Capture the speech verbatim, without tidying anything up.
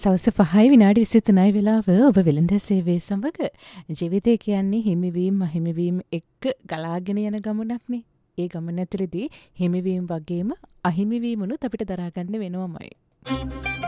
සවස් පහයි විනාඩි විසිතුනයි වෙලාව ඔබ වෙළඳ සේවයේ සමග ජීවිතය කියන්නේ හිමිවීම අහිමිවීම එක්ක ගලාගෙන යන ගමනක්නේ. ඒ ගමන ඇතුළේදී හිමිවීම වගේම අහිමිවීමනුත් අපිට දරා ගන්න වෙනවමයි.